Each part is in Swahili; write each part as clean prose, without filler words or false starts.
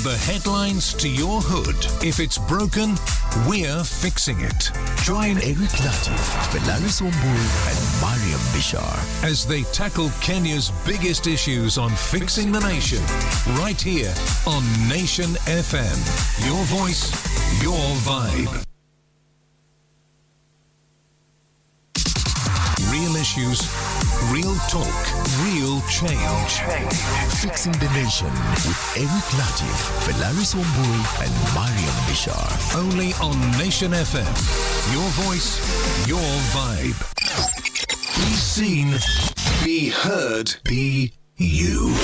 From the headlines to your hood, if it's broken, we're fixing it. Join Eric Latif, Felaris Omburi, and Mariam Bishar as they tackle Kenya's biggest issues on Fixing the Nation, right here on Nation FM. Your voice, your vibe. Real issues, real talk, real change. Fixing the Nation with Eric Latif, Felaris Omburi, and Mariam Bishar. Only on Nation FM. Your voice, your vibe. Be seen, be heard, be you.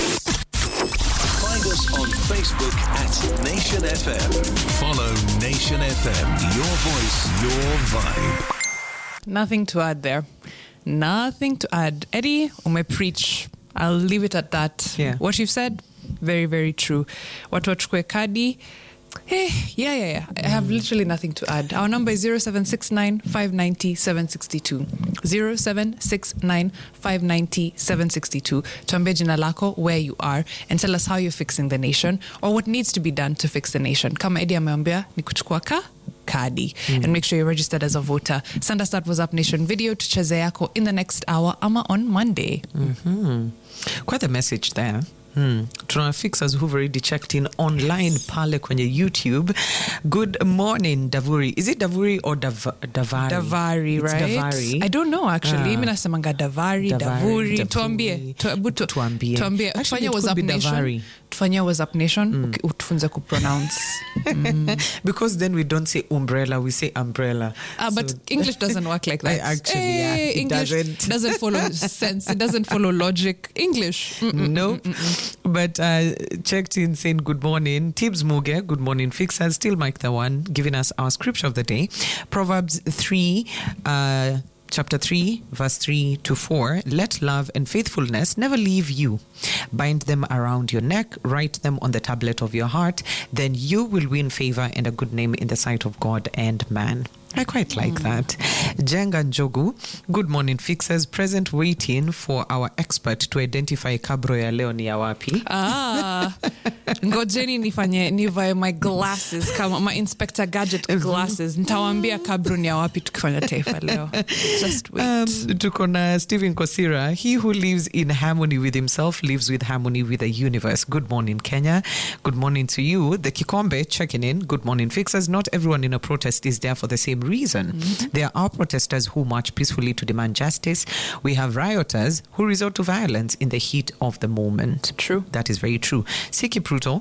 Find us on Facebook at Nation FM. Follow Nation FM. Your voice, your vibe. Nothing to add there. Nothing to add. Eddie, preach. I'll leave it at that. Yeah. What you've said, very, very true. Watu wachukue kadi. Hey, yeah. I have literally nothing to add. Our number is 0769 590 762. 0769 590 762. Tuambie jina lako, where you are, and tell us how you're fixing the nation or what needs to be done to fix the nation. Kama Eddie ameambia, ni kuchukua kadi. And make sure you're registered as a voter. Send us that Was Up Nation video to cheze yako in the next hour ama on Monday. Quite a message there. Tuna fixers who've already checked in online pale kwenye YouTube. Good morning, Davuri. Is it Davuri or Davari? Davari, It's right? Davari. I don't know actually. Mimi nasemanga Davari, Davuri. Tuambie. Actually, Tufanye it Was could Up be Nation. Davari. Tufanye Was Up Nation. Utufunze kupronounce. Because then we don't say umbrella, we say umbrella. But English doesn't work like that. Actually, yeah, it English doesn't follow sense. It doesn't follow logic. English. No. But checked in saying good morning. Tibbs Muge, good morning. Fixers, still Mike the One, giving us our scripture of the day. Proverbs 3, chapter 3, verse 3 to 4. Let love and faithfulness never leave you. Bind them around your neck, write them on the tablet of your heart. Then you will win favor and a good name in the sight of God and man. I quite like that. Jenga Njogu, good morning fixers. Present waiting for our expert to identify kabro ya leo ni ya wapi. Ngojeni nivae my glasses kama my Inspector Gadget glasses. Nitawambia kabro ni ya wapi tukifanya taifa leo. Just wait. Tuko na Stephen Kosira. He who lives in harmony with himself lives with harmony with the universe. Good morning, Kenya. Good morning to you. The Kikombe checking in. Good morning, fixers. Not everyone in a protest is there for the same reason. There are protesters who march peacefully to demand justice. We have rioters who resort to violence in the heat of the moment. True. That is very true. Siki Pruto,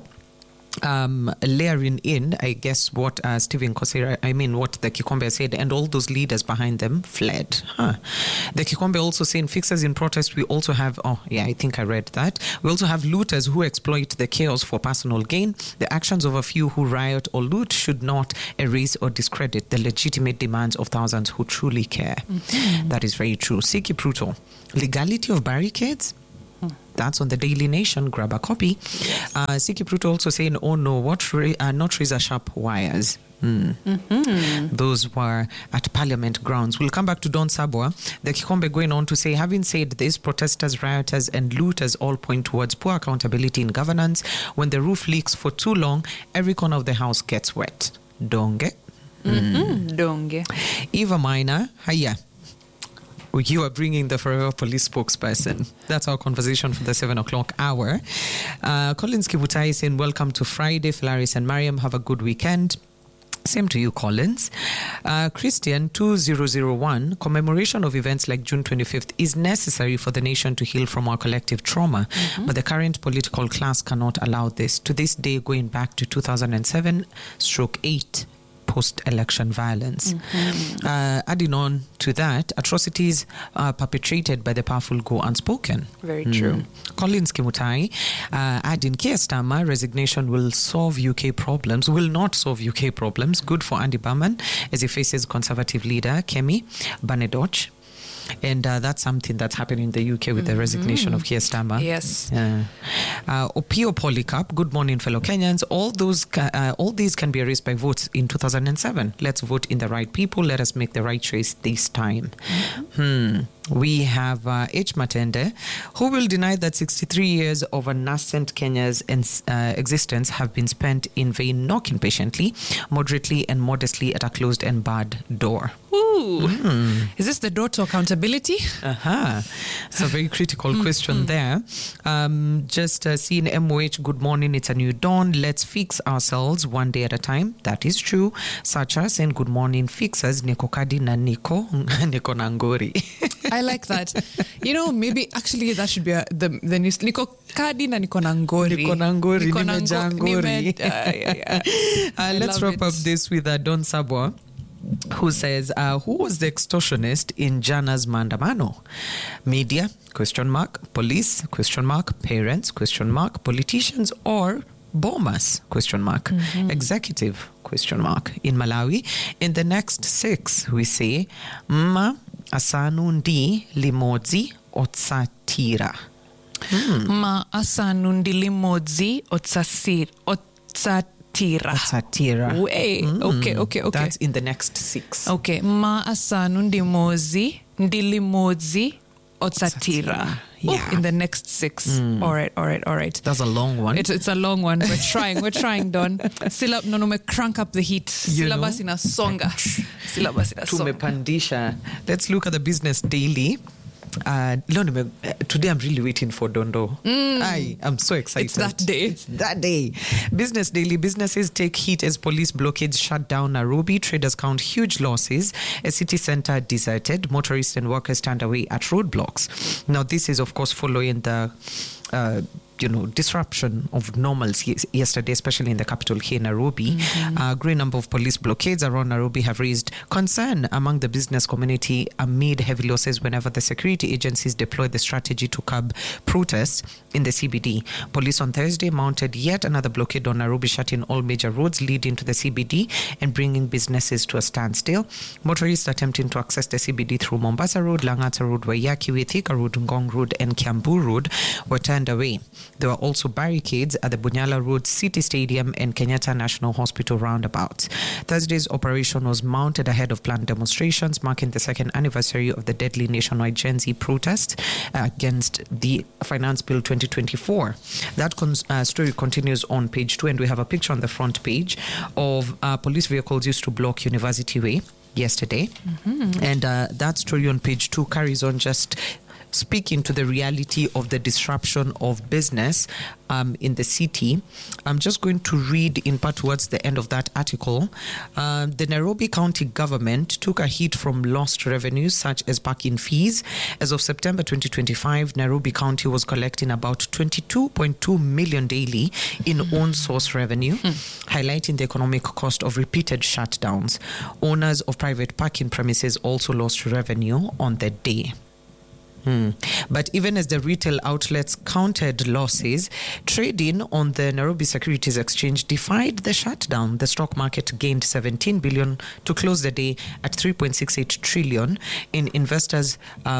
layering in, I guess, what Stephen Kosira, what the Kikombe said, and all those leaders behind them fled. The Kikombe also saying, fixers in protest, we also have, I think I read that. We also have looters who exploit the chaos for personal gain. The actions of a few who riot or loot should not erase or discredit the legitimate demands of thousands who truly care. That is very true. Siki Pruto, legality of barricades? That's on the Daily Nation. Grab a copy. Siki Pruto also saying, oh no, not razor sharp wires. Those were at Parliament grounds. We'll come back to Don Sabwa. The Kikombe going on to say, having said this, protesters, rioters and looters all point towards poor accountability in governance. When the roof leaks for too long, every corner of the house gets wet. Donge. Donge. Eva Minor, hiya. You are bringing the Forever Police spokesperson. That's our conversation for the 7 o'clock hour. Collins Kibutai saying, welcome to Friday. Felaris and Mariam, have a good weekend. Same to you, Collins. Christian 2001, commemoration of events like June 25th is necessary for the nation to heal from our collective trauma, but the current political class cannot allow this. To this day, going back to 2007/8, post-election violence. Adding on to that, atrocities perpetrated by the powerful go unspoken. Very true. Collins Kimutai, adding Keir Starmer, resignation will not solve UK problems. Good for Andy Barman as he faces Conservative leader Kemi Banedoch. And that's something that's happening in the UK with the resignation of Keir Starmer. Yes. Opio Polycarp, good morning, fellow Kenyans. All these can be erased by votes in 2007. Let's vote in the right people. Let us make the right choice this time. We have H. Matende, who will deny that 63 years of a nascent Kenya's existence have been spent in vain, knocking patiently, moderately, and modestly at a closed and barred door. Ooh. Is this the door to accountability? It's a very critical question there. Just seeing MOH, good morning, it's a new dawn. Let's fix ourselves one day at a time. That is true. Such as saying good morning fixers, Niko Kadi na Niko Nangori. I like that. You know, maybe actually that should be the news. Niko Kadi na Niko Nangori. Niko Nangori, let's wrap up this with Don Sabwa, who says, who was the extortionist in Jana's Mandamano? Media, ? Police, ? Parents, ? Politicians, or bombers, ? Executive, ? In Malawi, in the next 6, we say, Ma asanu ndi limodzi otsatira. Ma asanu ndi limodzi otsatira. Way. Okay. That's in the next 6. Okay. Ma asanu ndi limodzi otsatira. Yeah. In the next 6. All right. That's a long one. It's a long one. We're trying, Don. Still no me crank up the heat. Syllabus in a songa. Tumepandisha. Let's look at the Business Daily. Today I'm really waiting for Dondo. I'm so excited. It's that day. Business Daily. Businesses take heat as police blockades shut down Nairobi. Traders count huge losses. A city centre deserted. Motorists and workers stand away at roadblocks. Now, this is, of course, following the disruption of normalcy yesterday, especially in the capital here, Nairobi. A great number of police blockades around Nairobi have raised concern among the business community amid heavy losses whenever the security agencies deploy the strategy to curb protests in the CBD. Police on Thursday mounted yet another blockade on Nairobi, shutting all major roads leading to the CBD and bringing businesses to a standstill. Motorists attempting to access the CBD through Mombasa Road, Langata Road, Waiyaki, Thika Road, Ngong Road, and Kiambu Road were turned away. There were also barricades at the Bunyala Road City Stadium and Kenyatta National Hospital roundabouts. Thursday's operation was mounted ahead of planned demonstrations marking the second anniversary of the deadly nationwide Gen Z protest against the Finance Bill 2024. That story continues on page 2, and we have a picture on the front page of police vehicles used to block University Way yesterday. And that story on page 2 carries on just speaking to the reality of the disruption of business in the city. I'm just going to read in part towards the end of that article. The Nairobi County government took a hit from lost revenues such as parking fees. As of September 2025, Nairobi County was collecting about 22.2 million daily in own source revenue, highlighting the economic cost of repeated shutdowns. Owners of private parking premises also lost revenue on the day. But even as the retail outlets counted losses, trading on the Nairobi Securities Exchange defied the shutdown. The stock market gained 17 billion to close the day at 3.68 trillion. In investors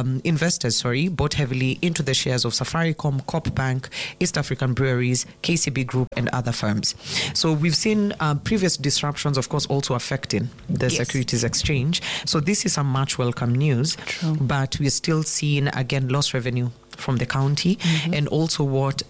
bought heavily into the shares of Safaricom, Coop Bank, East African Breweries, KCB Group, and other firms. So we've seen previous disruptions, of course, also affecting the Securities Exchange. So this is some much welcome news. True. But we're still seeing again lost revenue from the county, and also what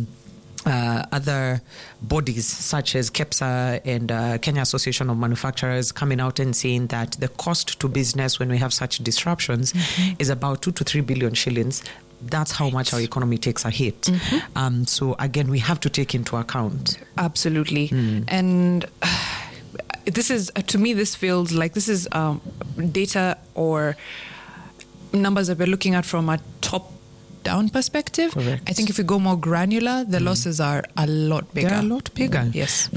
other bodies such as KEPSA and Kenya Association of Manufacturers coming out and saying that the cost to business when we have such disruptions is about 2 to 3 billion shillings. That's how much our economy takes a hit. So again, we have to take into account. Absolutely. And this is, to me, this feels like this is data or numbers that we're looking at from a top-down perspective. Correct. I think if we go more granular, the losses are a lot bigger. They're a lot bigger. Yes.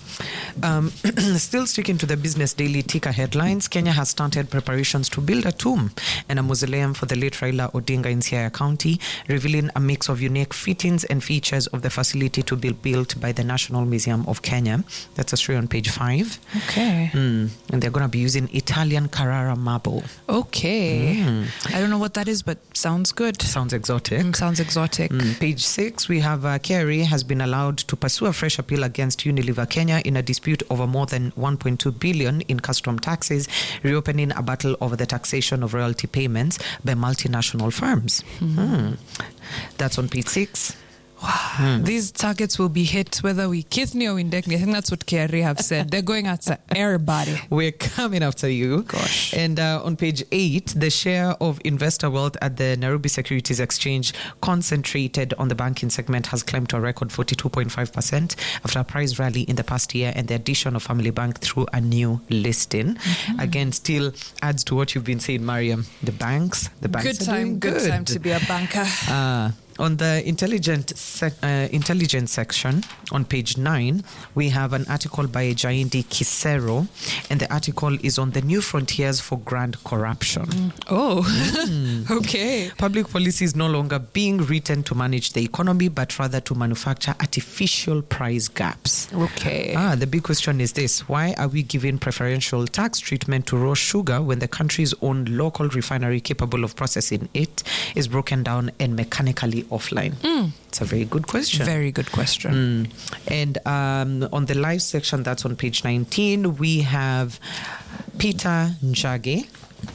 Still sticking to the Business Daily Tika headlines, Kenya has started preparations to build a tomb and a mausoleum for the late Raila Odinga in Siaya County, revealing a mix of unique fittings and features of the facility to be built by the National Museum of Kenya. That's a story on page 5. Okay. And they're going to be using Italian Carrara marble. Okay. I don't know what that is, but sounds good. Sounds exotic. Sounds exotic. Page 6, we have KRA has been allowed to pursue a fresh appeal against Unilever Kenya in a dispute dispute over more than 1.2 billion in custom taxes, reopening a battle over the taxation of royalty payments by multinational firms. That's on page 6. These targets will be hit whether we Kithni or Indekni. I think that's what KRA have said. They're going after everybody. We're coming after you. Gosh. And on page 8, the share of investor wealth at the Nairobi Securities Exchange concentrated on the banking segment has climbed to a record 42.5% after a price rally in the past year and the addition of Family Bank through a new listing. Again, still adds to what you've been saying, Mariam. The banks Good are doing good time to be a banker. On the intelligence section on page 9, we have an article by Jaindi Kisero, and the article is on the new frontiers for grand corruption. Okay. Public policy is no longer being written to manage the economy, but rather to manufacture artificial price gaps. Okay. The big question is this: why are we giving preferential tax treatment to raw sugar when the country's own local refinery capable of processing it is broken down and mechanically offline? It's a very good question. Very good question. And on the live section, that's on page 19, we have Peter Njage.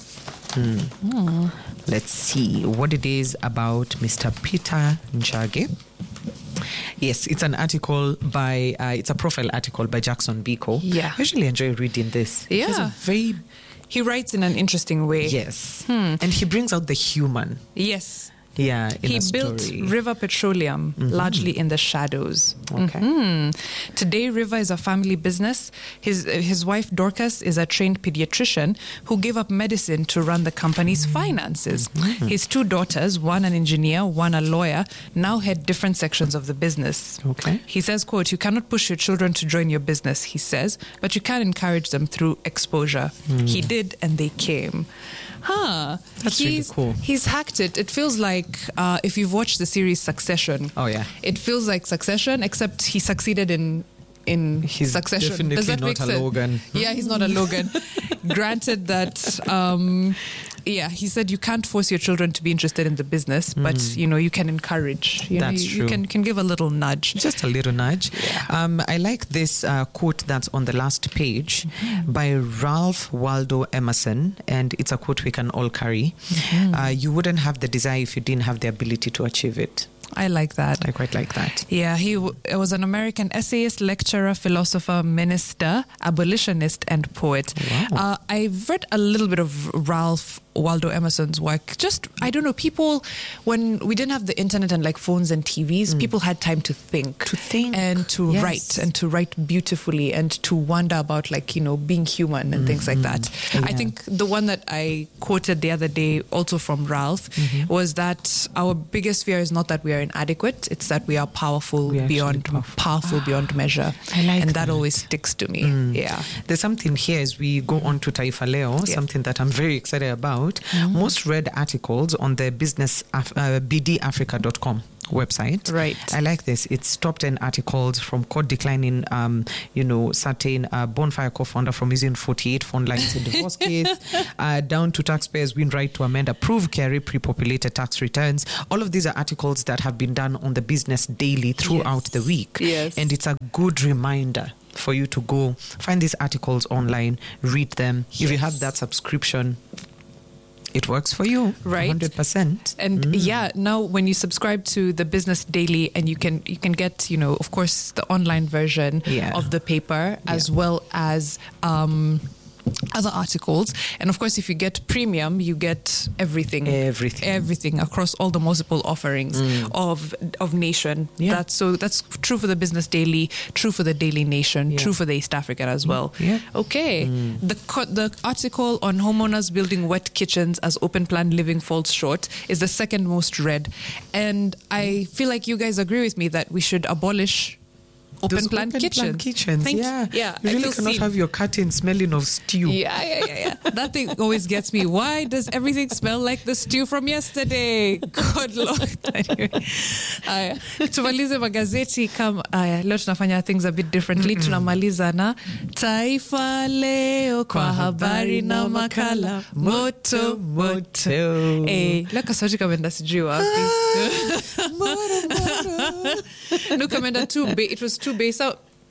Let's see what it is about Mr. Peter Njage. Yes, it's an article by, it's a profile article by Jackson Biko. Yeah. I usually enjoy reading this. Yeah. He writes in an interesting way. Yes. And he brings out the human. Yes. Yeah, in he a built story. River Petroleum largely in the shadows. Okay. Today, River is a family business. His wife, Dorcas, is a trained pediatrician who gave up medicine to run the company's finances. His 2 daughters, one an engineer, one a lawyer, now head different sections of the business. Okay. He says, quote, "You cannot push your children to join your business," he says, "but you can encourage them through exposure." He did, and they came. That's really cool. He's hacked it. It feels like if you've watched the series Succession. Oh, yeah. It feels like Succession, except he succeeded in He's Succession. definitely Does that not make a sense? Logan. Yeah, he's not a Logan. Granted that, he said you can't force your children to be interested in the business, but you can encourage. That's you true. can give a little nudge. Just a little nudge. I like this quote that's on the last page by Ralph Waldo Emerson, and it's a quote we can all carry. You wouldn't have the desire if you didn't have the ability to achieve it. I like that. I quite like that. Yeah, he was an American essayist, lecturer, philosopher, minister, abolitionist, and poet. Wow. I've read a little bit of Ralph Waldo Emerson's work. Just, I don't know, people, when we didn't have the internet and like phones and TVs, people had time to think. And to Yes. write, and to write beautifully, and to wonder about being human and things like that. Yeah. I think the one that I quoted the other day, also from Ralph, was that our biggest fear is not that we are inadequate, it's that we are powerful We're beyond actually powerful. beyond measure. I like and that. that always sticks to me. Yeah. There's something here as we go on to Taifa Leo, something that I'm very excited about. Most read articles on the bdafrica.com website. Right. I like this. It's top 10 articles from court declining, certain Bonfire co-founder from using 48 phone lines in divorce case, down to taxpayers win right to amend approved KRA pre-populated tax returns. All of these are articles that have been done on the Business Daily throughout the week. Yes. And it's a good reminder for you to go find these articles online, read them. If you have that subscription, it works for you, Right. 100%. And now when you subscribe to the Business Daily, and you can get, of course, the online version of the paper, as well as other articles. And of course, if you get premium, you get everything across all the multiple offerings of Nation. Yeah. That's true for the Business Daily, true for the Daily Nation, true for the East African as well. Yeah. Okay. The article on homeowners building wet kitchens as open plan living falls short is the second most read. And I feel like you guys agree with me that we should abolish open plan kitchens. You really cannot have your curtain smelling of stew. Yeah. That thing always gets me. Why does everything smell like the stew from yesterday? Good Lord. Anyway. Tumalize magazeti leo tunafanya things a bit differently. Tunamaliza na Taifa Leo kwa habari na makala moto moto. Leo kasauti kamenda sijui wapi. No, kamenda it was too base out.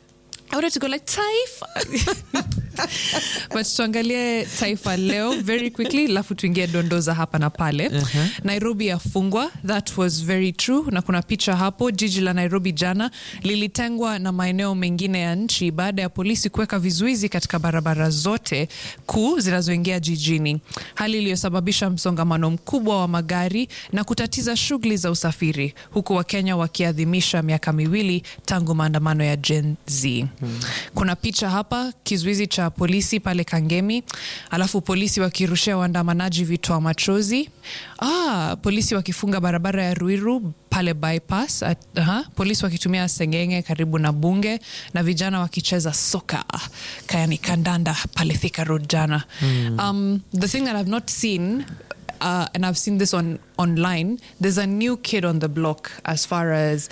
I wanted to go like Taifa. But tuangalie Taifa leo very quickly, lafu tuingie dondoza hapa na pale. Nairobi yafungwa, that was very true, na kuna picha hapo. Jiji la Nairobi jana lilitengwa na maeneo mengine ya nchi baada ya polisi kuweka vizuizi katika barabara zote kuu zinazoingia jijini, hali iliyosababisha msongamano mkubwa wa magari na kutatiza shughuli za usafiri, huku Wakenya wakiadhimisha miaka 2 tangu maandamano ya Gen Z. Kuna picha hapa, kizuizi cha polisi pale Kangemi, alafu polisi wakirushia waandamanaji vitoa machozi. Polisi wakifunga barabara ya Ruiru pale bypass. Polisi wakitumia sengenge karibu na bunge, na vijana wakicheza soka kayani kandanda pale Thika Road jana. The thing that I've not seen, and I've seen this online, there's a new kid on the block as far as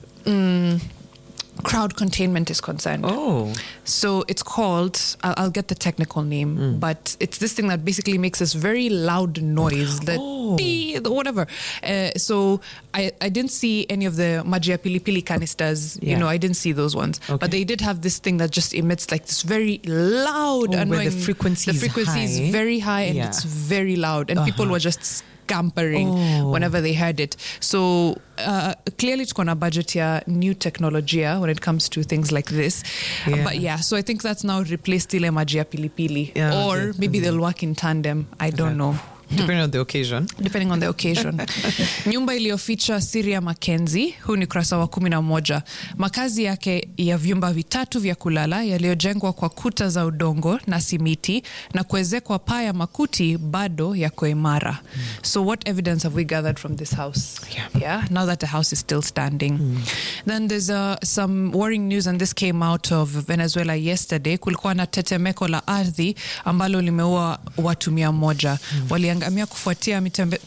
crowd containment is concerned. So it's called, I'll get the technical name, but it's this thing that basically makes this very loud noise, whatever. So I didn't see any of the maji ya pilipili canisters, you know, I didn't see those ones. Okay. But they did have this thing that just emits like this very loud, annoying, where the frequency is very high and it's very loud, and people were just scampering whenever they heard it. So clearly tuko na budget ya new technologia when it comes to things like this. But so I think that's now replaced ile maji ya pilipili, or maybe they'll work in tandem, I don't know. Depending on the occasion. Depending on the occasion. Nyumba iliyoficha siri ya Mackenzie, huu ni kurasa wa 11. Makazi yake ya vyumba 3 vya kulala yaliyojengwa kwa kuta za udongo na simiti na kuezekwa paa ya makuti bado yako imara. So what evidence have we gathered from this house? Now that the house is still standing. Then there's some worrying news, and this came out of Venezuela yesterday. Kulikuwa na tetemeko la ardhi ambalo limeua watu 100. Waliangamia kufuatia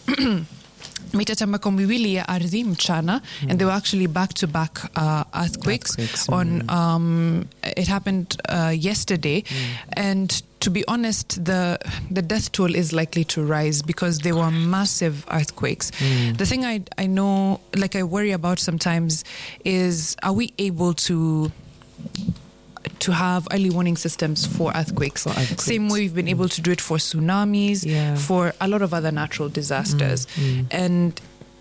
mitetemeko 2 ya ardhi mchana, and they were actually back-to-back earthquakes. It happened yesterday, and to be honest, the death toll is likely to rise because they were massive earthquakes. The thing I know, like I worry about sometimes, is are we able to have early warning systems for earthquakes? Same way we've been able to do it for tsunamis, for a lot of other natural disasters. And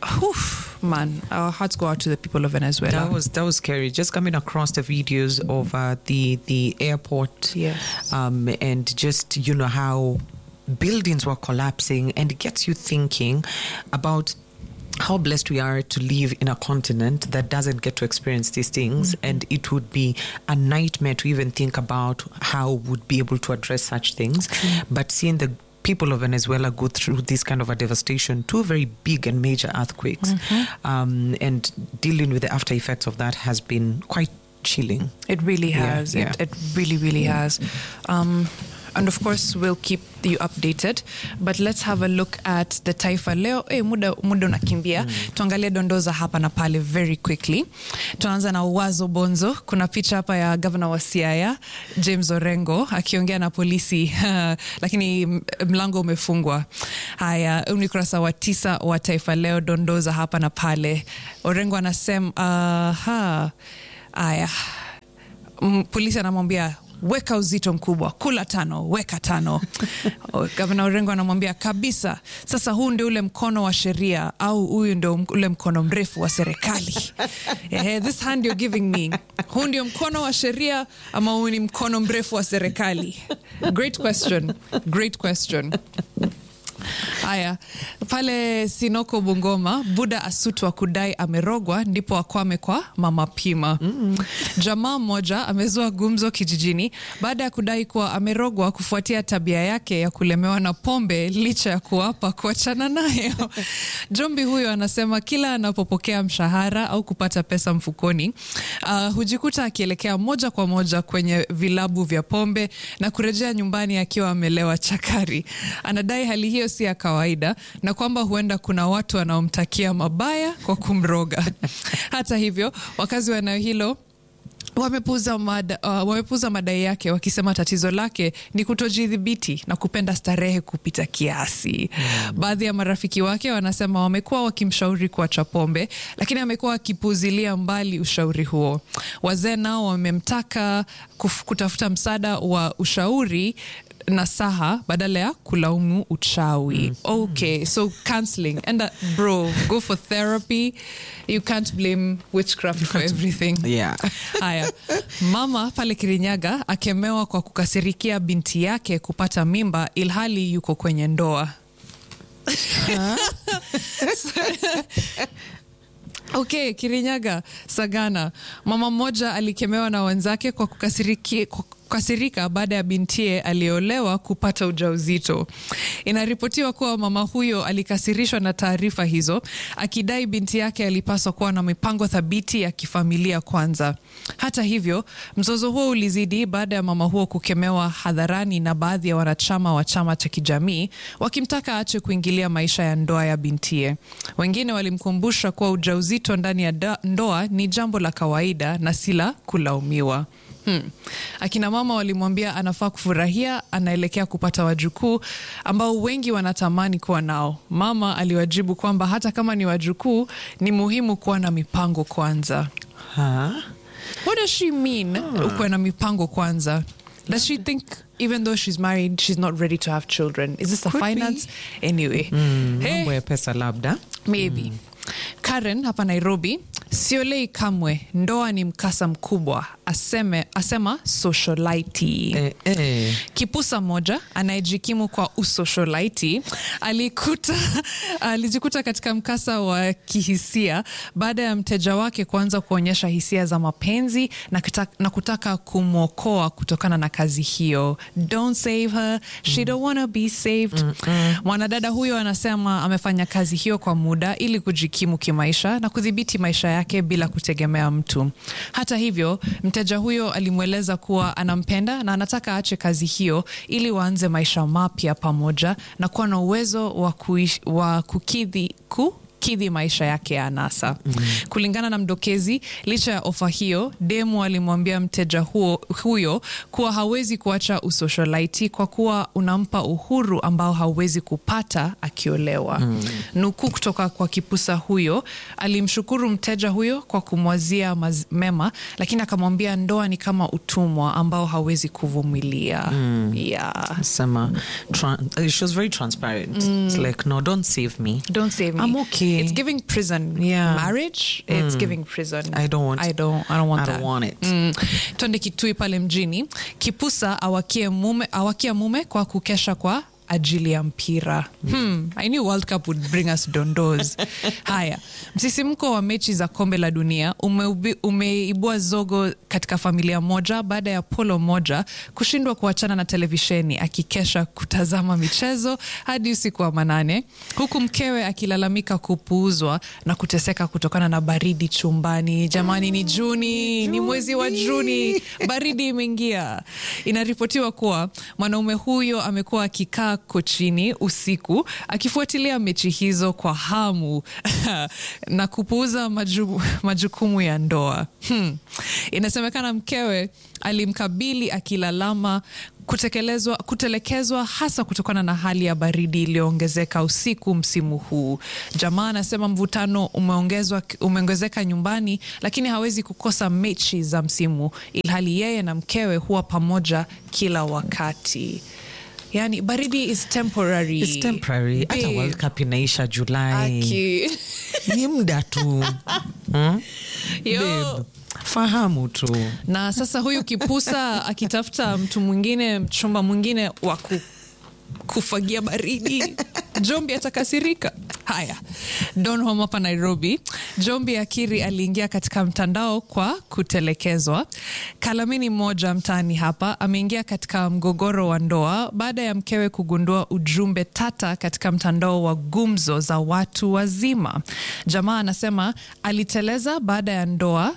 man, our hearts go out to the people of Venezuela. That was scary. Just coming across the videos of the airport, and just, you know, how buildings were collapsing, and it gets you thinking about how blessed we are to live in a continent that doesn't get to experience these things. And it would be a nightmare to even think about how we'd be able to address such things. But seeing the people of Venezuela go through this kind of a devastation, 2 very big and major earthquakes, and dealing with the after effects of that has been quite chilling. It really has. It really, really has. And of course, we'll keep you updated. But let's have a look at the Taifa leo. Muda unakimbia. Tuangalie dondoza hapa na pale very quickly. Tuanza na Wazo Bonzo. Kuna picha hapa ya governor wa Siaya, James Orengo, akiongea na polisi, lakini mlango umefungwa. Haya, ni kurasa wa 9 wa Taifa leo, dondoza hapa na pale. Orengo anasema, haya, polisi anamwambia, weka uzito mkubwa, kula 5, weka 5. Gavana Orengo anamwambia kabisa, sasa huu ndio ule mkono wa sheria, au huyu ndio ule mkono mrefu wa serikali. This hand you're giving me, huu ndio mkono wa sheria ama huu ni mkono mrefu wa serikali? Great question. Haya, pale Sinoko Bungoma, Buda asutwa kudai amerogwa ndipo akwame kwa Mama Pima. Jamaa mmoja amezua gumzo kijijini baada ya kudai kuwa amerogwa kufuatia tabia yake ya kulemewa na pombe licha ya kuapa kuachana nayo. Jombi huyo anasema kila anapopokea mshahara au kupata pesa mfukoni, hujikuta akielekea moja kwa moja kwenye vilabu vya pombe na kurejea nyumbani akiwa amelewa chakari. Anadai hali hiyo si ya kawaida na kwamba huenda kuna watu wanaomtakia mabaya kwa kumroga. Hata hivyo, wakazi wa eneo hilo wamepuuza madai yake wakisema tatizo lake ni kutojidhibiti na kupenda starehe kupita kiasi. Baadhi ya marafiki wake wanasema wamekuwa wakimshauri kuacha pombe, lakini amekuwa akipuuzilia mbali ushauri huo. Wazee nao wamemtaka kutafuta msaada wa ushauri nasaha badala ya kulaumu uchawi. Okay, so counseling. And bro, go for therapy. You can't blame witchcraft for everything. Yeah. Haya, mama pale Kirinyaga akemewa kwa kukasirikia binti yake kupata mimba ilhali yuko kwenye ndoa. Okay, Kirinyaga, Sagana. Mama mmoja alikemewa na wenzake kwa kukasirika baada ya bintie aliolewa kupata ujauzito. Inaripotiwa kuwa mama huyo alikasirishwa na taarifa hizo, akidai binti yake alipaswa kuwa na mipango thabiti ya kifamilia kwanza. Hata hivyo, mzozo huo ulizidi baada ya mama huo kukemewa hadharani na baadhi ya wanachama wa chama cha kijamii, wakimtaka aache kuingilia maisha ya ndoa ya bintie. Wengine walimkumbusha kuwa ujauzito ndani ya ndoa ni jambo la kawaida na si la kulaumiwa. Akina mama walimwambia anafaa kufurahia anaelekea kupata wajukuu ambao wengi wanatamani kuwa nao. Mama aliwajibu kwamba hata kama ni wajukuu ni muhimu kuwa na mipango kwanza. What does she mean kuwa na mipango kwanza? Does she think even though she's married she's not ready to have children? Is this a finance? Anyway. Mambo ya pesa labda. Maybe. Karen hapa Nairobi, siolei kamwe, ndoa ni mkasa mkubwa, asema socialite. Kipusa moja anayejikimu kwa usocialite alijikuta katika mkasa wa kihisia baada ya mteja wake kuanza kuonyesha hisia za mapenzi na kutaka kumwokoa kutokana na kazi hiyo. Don't save her, she don't wanna be saved. Mwanadada huyo anasema amefanya kazi hiyo kwa muda ili kujikimu kimaisha na kudhibiti maisha yake bila kutegemea mtu. Hata hivyo, mteja huyo alimweleza kuwa anampenda na anataka aache kazi hiyo ili waanze maisha mapya pamoja na kuwa na uwezo wa kukidhi maisha yake ya anasa. Kulingana na mdokezi, licha ya ofa hiyo, demu alimwambia mteja huyo kuwa hawezi kuacha usocialite kwa kuwa unampa uhuru ambao hawezi kupata akiolewa. Nukuu kutoka kwa kipusa huyo, alimshukuru mteja huyo kwa kumwazia mema, lakini akamwambia ndoa ni kama utumwa ambao hawezi kuvumilia. She was very transparent. It's like, no, don't save me. Don't save me. I'm okay. It's giving prison. Marriage, it's giving prison. I don't want it. Twende Kitui pale mjini. Kipusa awakia mume kwa kukesha kwa ajili ya mpira. I knew World Cup would bring us dondos. Haya, msisimko wa mechi za kombe la dunia umeibua zogo katika familia moja baada ya polo moja kushindwa kuachana na televisheni akikesha kutazama michezo hadi usiku wa manane, huku mkewe akilalamika kupuuzwa na kuteseka kutokana na baridi chumbani. Jamani, ni Juni, ni mwezi wa Juni, baridi imeingia. Inaripotiwa kuwa mwanaume huyo amekuwa akikaa kochini usiku akifuatilia mechi hizo kwa hamu na kupuuza majukumu ya ndoa. Inasemekana mkewe alimkabili akilalama kutelekezwa hasa kutokana na hali ya baridi iliyoongezeka usiku msimu huu. Jamaa anasema mvutano umeongezeka nyumbani, lakini hawezi kukosa mechi za msimu ilhali yeye na mkewe huwa pamoja kila wakati. Yani baridi is temporary. It's temporary. Hata World Cup inaisha Julai. Ni muda tu. Babe, fahamu tu. Na sasa huyu kipusa akitafuta mtu mwingine, mchumba mwingine wa kufagia baridi, Jombi atakasirika. Haya, Don Home hapa Nairobi, Jombi akiri aliingia katika mtandao kwa kutelekezwa. Kalamini mmoja mtaani hapa ameingia katika mgogoro wa ndoa baada ya mkewe kugundua ujumbe tata katika mtandao wa gumzo za watu wazima. Jamaa anasema aliteleza baada ya ndoa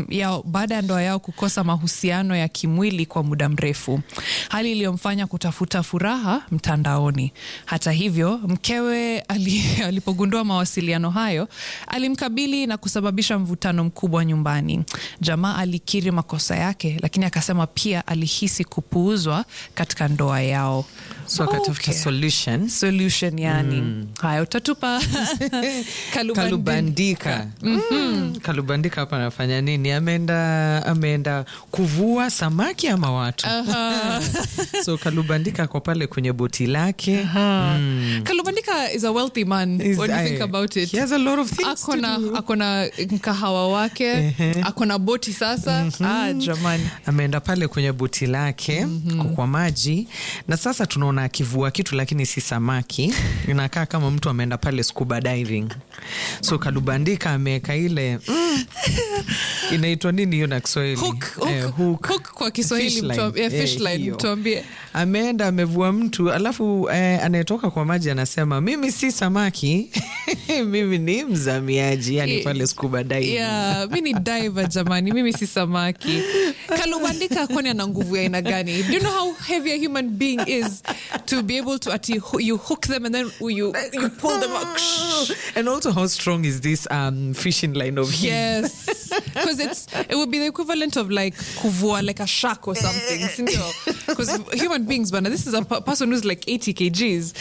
yao kukosa mahusiano ya kimwili kwa muda mrefu, hali iliyomfanya kutafuta furaha mtandaoni. Hata hivyo, mkewe alipogundua mawasiliano hayo, alimkabili na kusababisha mvutano mkubwa nyumbani. Jamaa alikiri makosa yake, lakini akasema pia alihisi kupuuzwa katika ndoa yao. So akatafuta solution yani. Haya, utatupa Kalubandika. Kalubandika hapa anafanya nini? Ameenda kuvua samaki ama watu? So Kalubandika kwa pale kwenye boti lake. Kalubandika is a wealthy man when you think about it. He has a lot of things to do. Akona mkahawa wake, akona boti sasa. Jamani. Ameenda pale kwenye boti lake kwa maji, na sasa tunaona akivua kitu lakini si samaki. Inakaa kama mtu ameenda pale scuba diving. So Kalubandika ameweka ile inaitwa nini hiyo na Kiswahili? Hook kwa Kiswahili, fish line tuambie. Ameenda amevua mtu, alafu anayetoka kwa maji anasema mimi si samaki. Mimi ni mzamiaji, yani pale scuba diving. Yeah, mimi ni diver jamani, mimi si samaki. Kalubandika kwani ana nguvu ya aina gani? Do you know how heavy a human being is to be able to you hook them and then you pull them out? And also how strong is this fishing line of his? Yes, because it would be the equivalent of like kuvua like a shark or something. Because human beings, but this is a person who's like 80 kgs.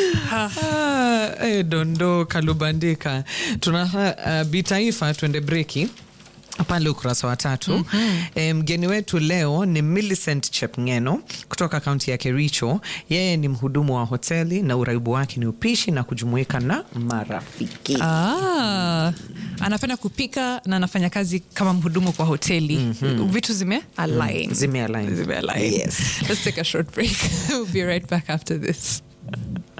Dondo Kalubandika. Tuna bitaifa tuende breki pale ukurasa wa 3. Mgeni wetu leo ni Millicent Chepngeno kutoka kaunti ya Kericho. Yeye ni mhudumu wa hoteli na uraibu wake ni upishi na kujumuika na marafiki. Anafanya kupika na anafanya kazi kama mhudumu kwa hoteli. Vitu zime-align. Zime-align. Yes. Let's take a short break. We'll be right back after this.